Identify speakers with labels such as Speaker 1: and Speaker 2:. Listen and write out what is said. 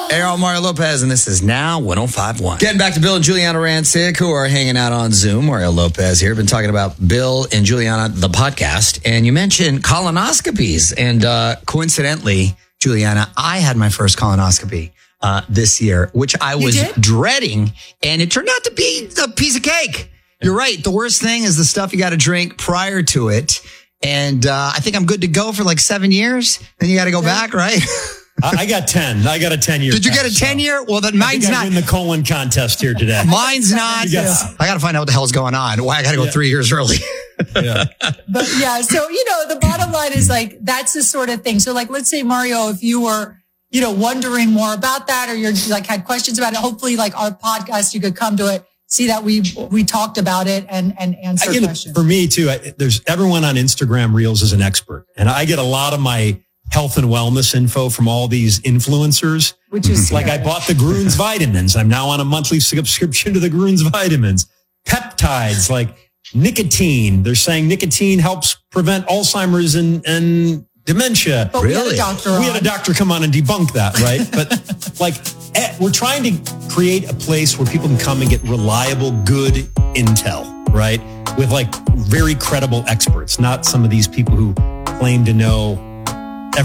Speaker 1: Hey, I'm Mario Lopez, and this is Now 105.1. Getting back to Bill and Juliana Rancic, who are hanging out on Zoom. Mario Lopez here. Been talking about Bill and Juliana, the podcast, and you mentioned colonoscopies. And coincidentally, Juliana, I had my first colonoscopy this year, which I was dreading, and it turned out to be a piece of cake. You're right. The worst thing is the stuff you got to drink prior to it. And I think I'm good to go for like 7 years. Then you got to go back, right?
Speaker 2: I got 10. I got a 10-year.
Speaker 1: Did you get a 10-year? Well, then mine's not.
Speaker 2: I win the colon contest here today.
Speaker 1: Mine's not. I got to find out what the hell's going on. Why I got to go 3 years early.
Speaker 2: Yeah.
Speaker 3: But yeah, so, the bottom line is like, that's the sort of thing. So like, let's say, Mario, if you were, wondering more about that, or you're like had questions about it, hopefully like our podcast, you could come to it, see that we talked about it and answer questions.
Speaker 2: For me too, there's everyone on Instagram Reels is an expert. And I get a lot of my health and wellness info from all these influencers.
Speaker 3: Which is
Speaker 2: like I bought the Grüns vitamins. I'm now on a monthly subscription to the Grüns vitamins. Peptides, like nicotine. They're saying nicotine helps prevent Alzheimer's and dementia.
Speaker 3: But
Speaker 1: really?
Speaker 3: We
Speaker 2: had a doctor come on and debunk that, right? But like we're trying to create a place where people can come and get reliable, good intel, right? With like very credible experts, not some of these people who claim to know